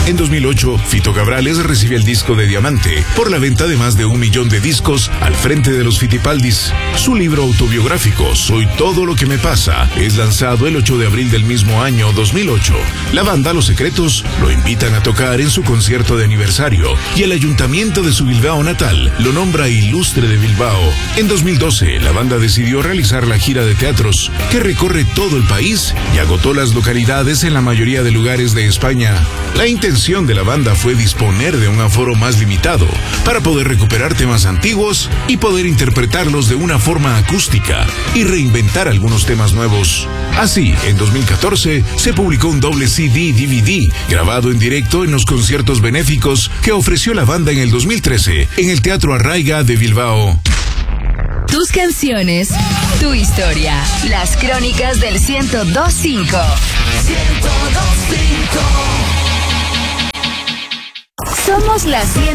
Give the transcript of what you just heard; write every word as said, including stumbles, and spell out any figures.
En dos mil ocho, Fito Cabrales recibe el disco de diamante por la venta de más de un millón de discos al frente de los Fitipaldis. Su libro autobiográfico, Soy todo lo que me pasa, es lanzado el ocho de abril del mismo año dos mil ocho. La banda Los Secretos lo invitan a tocar en su concierto de aniversario y el ayuntamiento de su Bilbao natal lo nombra Ilustre de Bilbao. En dos mil doce, la banda decidió realizar la gira de teatros que recorre todo el país y agotó las localidades en la mayoría de lugares de España. La intención de la banda fue disponer de un aforo más limitado para poder recuperar temas antiguos y poder interpretarlos de una forma acústica y reinventar algunos temas nuevos. Así, en dos mil catorce se publicó un doble C D D V D grabado en directo en los conciertos benéficos que ofreció la banda en el dos mil trece en el Teatro Arraiga de Bilbao. Tus canciones, tu historia. Las crónicas del ciento dos punto cinco. ciento dos punto cinco. Somos la ciento